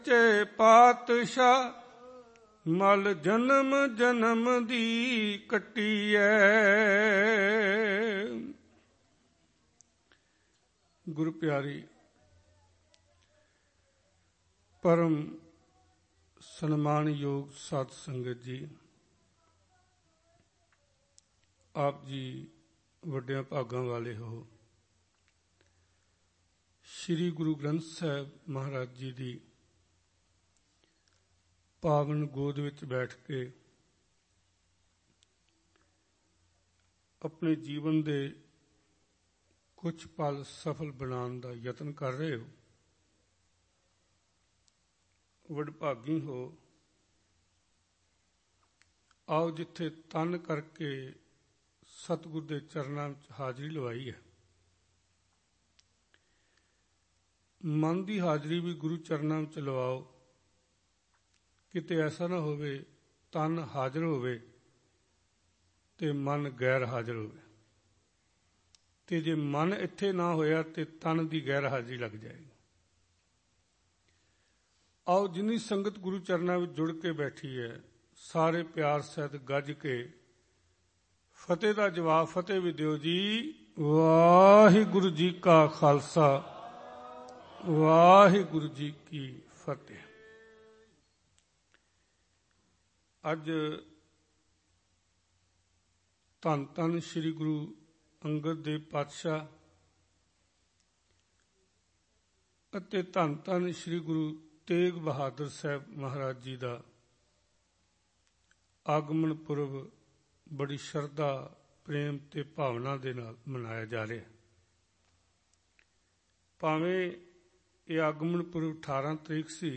ਸੱਚੇ ਪਾਤਸ਼ਾਹ ਮਲ ਜਨਮ ਜਨਮ ਦੀ ਕੱਟੀਐ। ਗੁਰੂ ਪਿਆਰੀ ਪਰਮ ਸਨਮਾਨਯੋਗ ਸਾਧ ਸੰਗਤ ਜੀ, ਆਪ ਜੀ ਵੱਡਿਆਂ ਭਾਗਾਂ ਵਾਲੇ ਹੋ। ਸ਼੍ਰੀ ਗੁਰੂ ਗ੍ਰੰਥ ਸਾਹਿਬ ਮਹਾਰਾਜ ਜੀ ਦੀ ਪਾਵਨ ਗੋਦ ਵਿੱਚ ਬੈਠ ਕੇ ਆਪਣੇ ਜੀਵਨ ਦੇ ਕੁਝ ਪਲ ਸਫਲ ਬਣਾਉਣ ਦਾ ਯਤਨ ਕਰ ਰਹੇ ਹੋ। ਵਡਭਾਗੀ ਹੋ। ਆਓ ਜਿੱਥੇ ਤਨ ਕਰਕੇ ਸਤਿਗੁਰ ਦੇ ਚਰਨਾਂ ਵਿੱਚ ਹਾਜ਼ਰੀ ਲਵਾਈ ਹੈ, ਮਨ ਦੀ ਹਾਜ਼ਰੀ ਵੀ ਗੁਰੂ ਚਰਨਾਂ ਵਿੱਚ ਲਵਾਓ। ਕਿਤੇ ਐਸਾ ਨਾ ਹੋਵੇ ਤਨ ਹਾਜ਼ਰ ਹੋਵੇ ਤੇ ਮਨ ਗੈਰ ਹਾਜ਼ਰ ਹੋਵੇ, ਤੇ ਜੇ ਮਨ ਇੱਥੇ ਨਾ ਹੋਇਆ ਤੇ ਤਨ ਦੀ ਗੈਰ ਹਾਜ਼ਰੀ ਲੱਗ ਜਾਏਗੀ। ਆਓ ਜਿੰਨੀ ਸੰਗਤ ਗੁਰੂ ਚਰਨਾਂ ਵਿੱਚ ਜੁੜ ਕੇ ਬੈਠੀ ਹੈ, ਸਾਰੇ ਪਿਆਰ ਸਹਿਤ ਗੱਜ ਕੇ ਫਤਿਹ ਦਾ ਜਵਾਬ ਫਤਿਹ ਵੀ ਦਿਓ ਜੀ। ਵਾਹਿਗੁਰੂ ਜੀ ਕਾ ਖਾਲਸਾ, ਵਾਹਿਗੁਰੂ ਜੀ ਕੀ ਫਤਿਹ। ਅੱਜ ਧੰਨ ਧੰਨ ਸ੍ਰੀ ਗੁਰੂ ਅੰਗਦ ਦੇਵ ਪਾਤਸ਼ਾਹ ਅਤੇ ਧੰਨ ਧੰਨ ਸ੍ਰੀ ਗੁਰੂ ਤੇਗ ਬਹਾਦਰ ਸਾਹਿਬ ਮਹਾਰਾਜ ਜੀ ਦਾ ਆਗਮਨ ਪੁਰਬ ਬੜੀ ਸ਼ਰਧਾ, ਪ੍ਰੇਮ ਤੇ ਭਾਵਨਾ ਦੇ ਨਾਲ ਮਨਾਇਆ ਜਾ ਰਿਹਾ। ਭਾਵੇਂ ਇਹ ਆਗਮਨ ਪੁਰਬ 18 ਤਰੀਕ ਸੀ,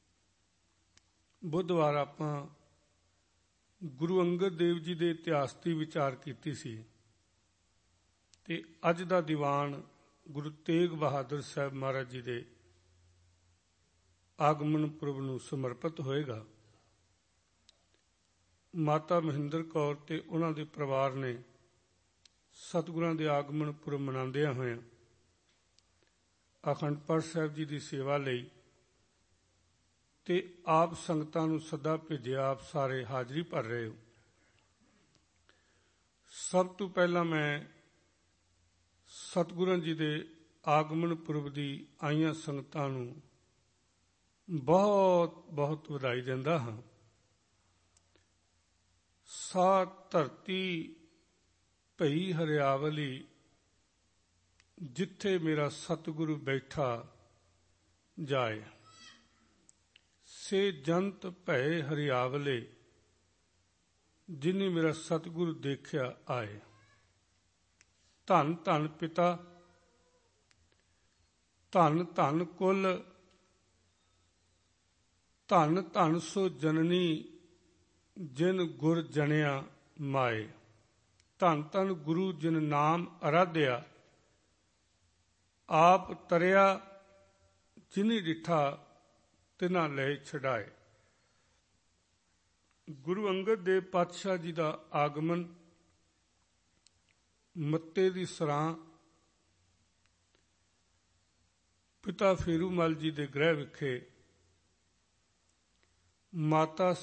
ਬੁੱਧਵਾਰ ਆਪਾਂ ਗੁਰੂ ਅੰਗਦ ਦੇਵ ਜੀ ਦੇ ਇਤਿਹਾਸ ਦੀ ਵਿਚਾਰ ਕੀਤੀ ਸੀ, ਤੇ ਅੱਜ ਦਾ ਦੀਵਾਨ ਗੁਰੂ ਤੇਗ ਬਹਾਦਰ ਸਾਹਿਬ ਮਹਾਰਾਜ ਜੀ ਦੇ ਆਗਮਨ ਪੁਰਬ ਨੂੰ ਸਮਰਪਿਤ ਹੋਏਗਾ। ਮਾਤਾ ਮਹਿੰਦਰ ਕੌਰ ਤੇ ਉਹਨਾਂ ਦੇ ਪਰਿਵਾਰ ਨੇ ਸਤਿਗੁਰਾਂ ਦੇ ਆਗਮਨ ਪੁਰਬ ਮਨਾਉਂਦਿਆਂ ਹੋਇਆਂ ਅਖੰਡ ਪਾਠ ਸਾਹਿਬ ਜੀ ਦੀ ਸੇਵਾ ਲਈ ਤੇ ਆਪ ਸੰਗਤਾਂ ਨੂੰ ਸੱਦਾ ਭੇਜਿਆ। ਆਪ ਸਾਰੇ ਹਾਜ਼ਰੀ ਭਰ ਰਹੇ ਹੋ। ਸਭ ਤੋਂ ਪਹਿਲਾਂ ਮੈਂ ਸਤਿਗੁਰਾਂ ਜੀ ਦੇ ਆਗਮਨ ਪੁਰਬ ਦੀ ਆਈਆਂ ਸੰਗਤਾਂ ਨੂੰ ਬਹੁਤ ਬਹੁਤ ਵਧਾਈ ਦਿੰਦਾ ਹਾਂ। ਸਾ ਧਰਤੀ ਭਈ ਹਰਿਆਵਲੀ, ਜਿੱਥੇ ਮੇਰਾ ਸਤਿਗੁਰੂ ਬੈਠਾ ਜਾਏ। ਸੇ ਜੰਤ ਭੈ ਹਰਿਆਵਲੇ, ਜਿਨੀ ਮੇਰਾ ਸਤਿਗੁਰੂ ਦੇਖਿਆ ਆਏ। ਧੰਨ ਧੰਨ ਪਿਤਾ, ਧੰਨ ਧੰਨ ਕੁਲ, ਧੰਨ ਧੰਨ ਸੋ ਜਨਨੀ, ਜਿਨ ਗੁਰ ਜਣਿਆ ਮਾਏ। ਧੰਨ ਧੰਨ ਗੁਰੂ ਜਿਨ ਨਾਮ ਅਰਾਧਿਆ, ਆਪ ਤਰਿਆ ਜਿਨੀ ਡਿਠਾ ਤਿਨਾ ਲੈ ਛਡਾਏ। ਗੁਰੂ ਅੰਗਦ ਦੇਵ ਪਾਤਸ਼ਾਹ ਜੀ ਦਾ ਆਗਮਨ ਮੱਤੇ ਦੀ ਸਰਾਂ ਪਿਤਾ ਫੇਰੂ ਮਲ ਜੀ ਦੇ ਗ੍ਰਹਿ ਵਿਖੇ ਮਾਤਾ